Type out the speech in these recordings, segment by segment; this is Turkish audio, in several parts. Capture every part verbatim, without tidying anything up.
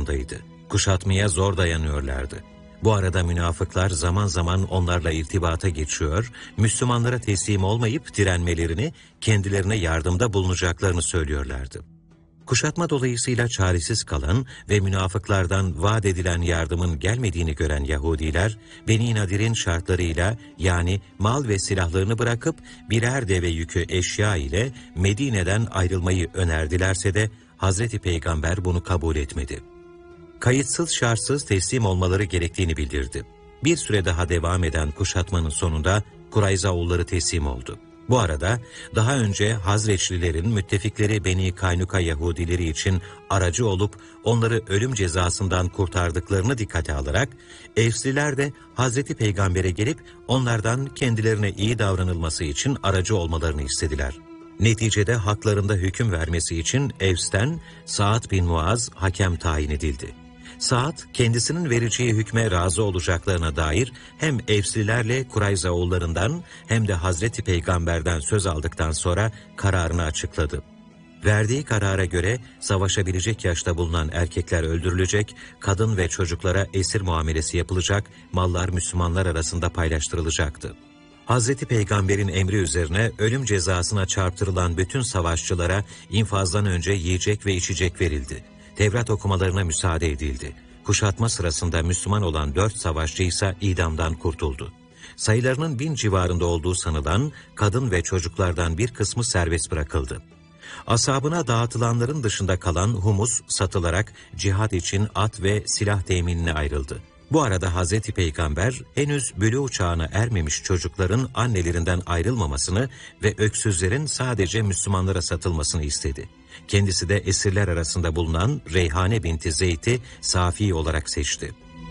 altındaydı. Kuşatmaya zor dayanıyorlardı. Bu arada münafıklar zaman zaman onlarla irtibata geçiyor, Müslümanlara teslim olmayıp direnmelerini, kendilerine yardımda bulunacaklarını söylüyorlardı. Kuşatma dolayısıyla çaresiz kalan ve münafıklardan vaat edilen yardımın gelmediğini gören Yahudiler, Beni Nadir'in şartlarıyla yani mal ve silahlarını bırakıp birer deve yükü eşya ile Medine'den ayrılmayı önerdilerse de Hazreti Peygamber bunu kabul etmedi. Kayıtsız şartsız teslim olmaları gerektiğini bildirdi. Bir süre daha devam eden kuşatmanın sonunda Kurayzaoğulları teslim oldu. Bu arada daha önce Hazreçlilerin müttefikleri Beni Kaynuka Yahudileri için aracı olup onları ölüm cezasından kurtardıklarını dikkate alarak Evsliler de Hazreti Peygamber'e gelip onlardan kendilerine iyi davranılması için aracı olmalarını istediler. Neticede haklarında hüküm vermesi için Evs'ten Sa'd bin Muaz hakem tayin edildi. Sa'd kendisinin vereceği hükme razı olacaklarına dair hem Evslilerle Kurayzaoğullarından hem de Hazreti Peygamber'den söz aldıktan sonra kararını açıkladı. Verdiği karara göre savaşabilecek yaşta bulunan erkekler öldürülecek, kadın ve çocuklara esir muamelesi yapılacak, mallar Müslümanlar arasında paylaştırılacaktı. Hazreti Peygamber'in emri üzerine ölüm cezasına çarptırılan bütün savaşçılara infazdan önce yiyecek ve içecek verildi. Tevrat okumalarına müsaade edildi. Kuşatma sırasında Müslüman olan dört savaşçı ise idamdan kurtuldu. Sayılarının bin civarında olduğu sanılan kadın ve çocuklardan bir kısmı serbest bırakıldı. Ashabına dağıtılanların dışında kalan humus satılarak cihad için at ve silah teminine ayrıldı. Bu arada Hazreti Peygamber henüz bülûğ çağına ermemiş çocukların annelerinden ayrılmamasını ve öksüzlerin sadece Müslümanlara satılmasını istedi. Kendisi de esirler arasında bulunan Reyhane binti Zeyd'i Safi olarak seçti.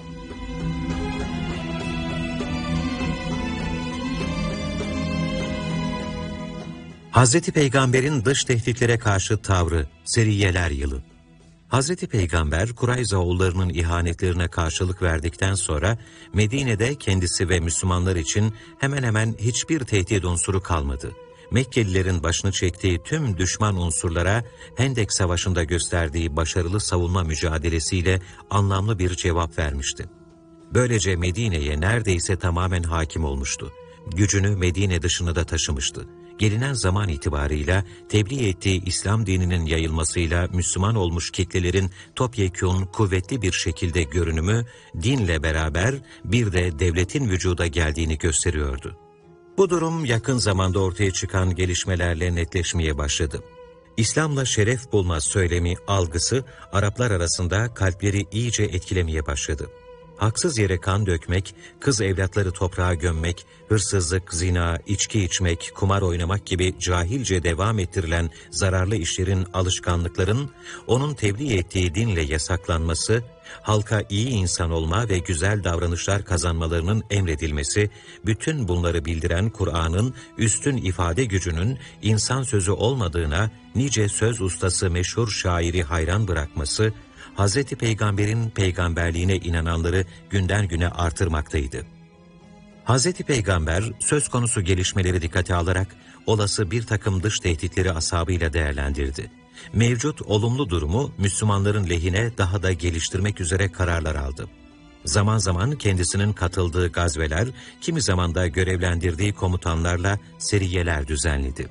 Hazreti Peygamber'in dış tehditlere karşı tavrı, Seriyeler yılı. Hazreti Peygamber, Kurayzaoğullarının ihanetlerine karşılık verdikten sonra Medine'de kendisi ve Müslümanlar için hemen hemen hiçbir tehdit unsuru kalmadı. Mekkelilerin başını çektiği tüm düşman unsurlara Hendek Savaşı'nda gösterdiği başarılı savunma mücadelesiyle anlamlı bir cevap vermişti. Böylece Medine'ye neredeyse tamamen hakim olmuştu. Gücünü Medine dışına da taşımıştı. Gelinen zaman itibarıyla tebliğ ettiği İslam dininin yayılmasıyla Müslüman olmuş kitlelerin topyekûn kuvvetli bir şekilde görünümü dinle beraber bir de devletin vücuda geldiğini gösteriyordu. Bu durum yakın zamanda ortaya çıkan gelişmelerle netleşmeye başladı. İslam'la şeref bulma söylemi, algısı Araplar arasında kalpleri iyice etkilemeye başladı. Haksız yere kan dökmek, kız evlatları toprağa gömmek, hırsızlık, zina, içki içmek, kumar oynamak gibi cahilce devam ettirilen zararlı işlerin, alışkanlıkların onun tebliğ ettiği dinle yasaklanması, halka iyi insan olma ve güzel davranışlar kazanmalarının emredilmesi, bütün bunları bildiren Kur'an'ın üstün ifade gücünün insan sözü olmadığına nice söz ustası meşhur şairi hayran bırakması, Hazreti Peygamber'in peygamberliğine inananları günden güne artırmaktaydı. Hazreti Peygamber söz konusu gelişmeleri dikkate alarak olası bir takım dış tehditleri ashabıyla değerlendirdi. Mevcut olumlu durumu Müslümanların lehine daha da geliştirmek üzere kararlar aldı. Zaman zaman kendisinin katıldığı gazveler, kimi zaman da görevlendirdiği komutanlarla seriyeler düzenledi.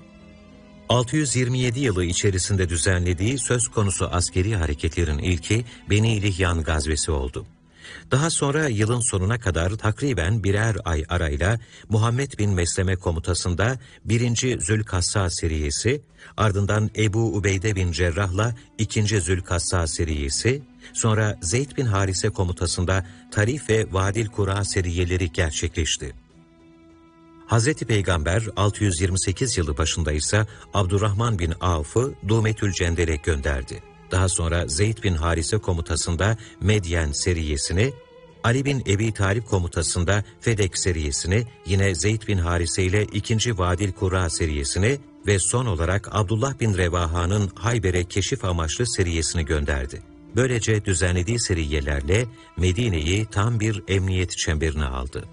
altı yüz yirmi yedi yılı içerisinde düzenlediği söz konusu askeri hareketlerin ilki Beni Lihyan gazvesi oldu. Daha sonra yılın sonuna kadar takriben birer ay arayla Muhammed bin Mesleme komutasında birinci Zülkassa seriyesi, ardından Ebu Ubeyde bin Cerrah'la ikinci Zülkassa seriyesi, sonra Zeyd bin Harise komutasında Tarif ve Vadil Kura seriyeleri gerçekleşti. Hazreti Peygamber altı yüz yirmi sekiz yılı başında ise Abdurrahman bin Avf'ı Dumetül Cendel'e gönderdi. Daha sonra Zeyd bin Harise komutasında Medyen seriyesini, Ali bin Ebi Talip komutasında Fedek seriyesini, yine Zeyd bin Harise ile ikinci Vadil Kura seriyesini ve son olarak Abdullah bin Revaha'nın Hayber'e keşif amaçlı seriyesini gönderdi. Böylece düzenlediği seriyelerle Medine'yi tam bir emniyet çemberine aldı.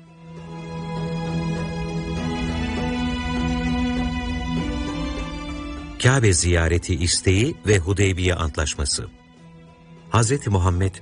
Kabe ziyareti isteği ve Hudeybiye Antlaşması. Hazreti Muhammed